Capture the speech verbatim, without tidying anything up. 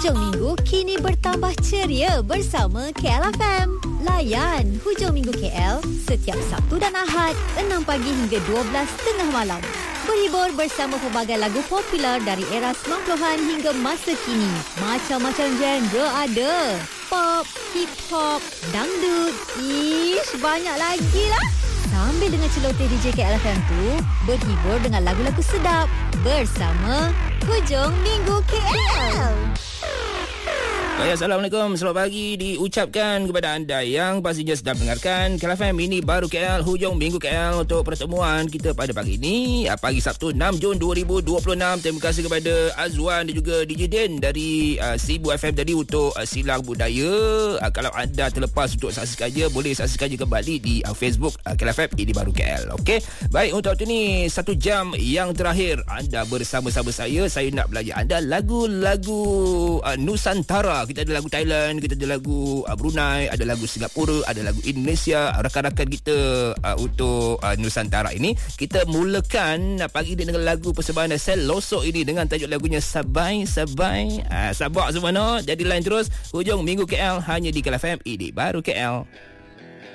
Hujung minggu kini bertambah ceria bersama K L F M. Layan Hujung Minggu K L setiap Sabtu dan Ahad enam pagi hingga dua belas tengah malam. Berhibur bersama pelbagai lagu popular dari era sembilan puluhan hingga masa kini. Macam-macam genre ada. Pop, hip hop, dangdut, ish, banyak lagi lah. Sambil dengan celoteh D J K L F M tu, berhibur dengan lagu-lagu sedap bersama Hujung Minggu K L. Baik, Assalamualaikum, selamat pagi diucapkan kepada anda yang pastinya sedang mendengarkan K L F M. Ini baru K L, Hujung Minggu K L untuk pertemuan kita pada pagi ini, pagi Sabtu enam Jun dua ribu dua puluh enam. Terima kasih kepada Azwan dan juga D J Den dari uh, Sibu F M tadi untuk uh, Silang Budaya. Uh, kalau anda terlepas untuk saksikan je, boleh saksikan je kembali di uh, Facebook uh, K L F M. Ini baru K L. Okey. Baik, untuk waktu ni satu jam yang terakhir anda bersama-sama saya. Saya nak belajar anda lagu-lagu uh, Nusantara. Kita ada lagu Thailand, kita ada lagu uh, Brunei, ada lagu Singapura, ada lagu Indonesia. Rakan-rakan kita uh, untuk uh, Nusantara ini. Kita mulakan uh, pagi ini dengan lagu persembahan Sel Losok ini dengan tajuk lagunya Sabai Sabai. Uh, sabak semua no. Jadi line terus Hujung Minggu K L hanya di K L F M. Ini baru K L.